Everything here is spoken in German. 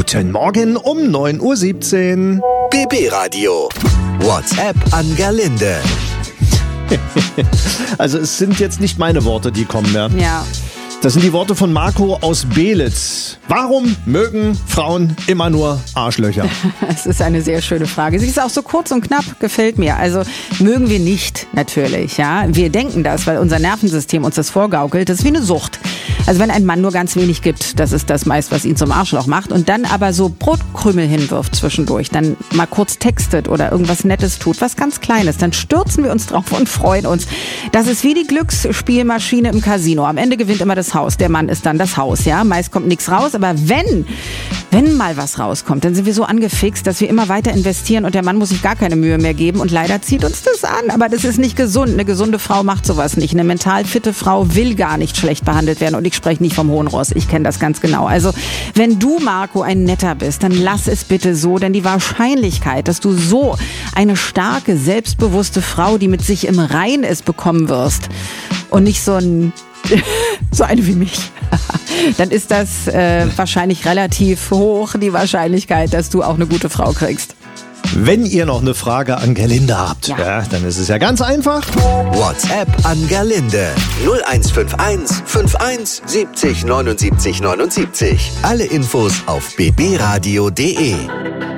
Guten Morgen um 9:17 Uhr. BB Radio. WhatsApp an Gerlinde. Also es sind jetzt nicht meine Worte, die kommen werden. Ja. Das sind die Worte von Marco aus Beelitz. Warum mögen Frauen immer nur Arschlöcher? Es ist eine sehr schöne Frage. Sie ist auch so kurz und knapp, gefällt mir. Also mögen wir nicht, natürlich. Ja, wir denken das, weil unser Nervensystem uns das vorgaukelt. Das ist wie eine Sucht. Also wenn ein Mann nur ganz wenig gibt, das ist das meist, was ihn zum Arschloch macht, und dann aber so Brotkrümel hinwirft zwischendurch, dann mal kurz textet oder irgendwas Nettes tut, was ganz Kleines, dann stürzen wir uns drauf und freuen uns. Das ist wie die Glücksspielmaschine im Casino. Am Ende gewinnt immer das Haus. Der Mann ist dann das Haus, ja. Meist kommt nichts raus, aber wenn mal was rauskommt, dann sind wir so angefixt, dass wir immer weiter investieren und der Mann muss sich gar keine Mühe mehr geben und leider zieht uns das an. Aber das ist nicht gesund. Eine gesunde Frau macht sowas nicht. Eine mental fitte Frau will gar nicht schlecht behandelt werden, und ich spreche nicht vom Hohen Ross. Ich kenne das ganz genau. Also wenn du, Marco, ein Netter bist, dann lass es bitte so, denn die Wahrscheinlichkeit, dass du so eine starke, selbstbewusste Frau, die mit sich im Rein ist, bekommen wirst und nicht so eine wie mich, dann ist das wahrscheinlich relativ hoch, die Wahrscheinlichkeit, dass du auch eine gute Frau kriegst. Wenn ihr noch eine Frage an Gerlinde habt, ja, dann ist es ja ganz einfach. WhatsApp an Gerlinde. 0151 51 70 79 79. Alle Infos auf bbradio.de.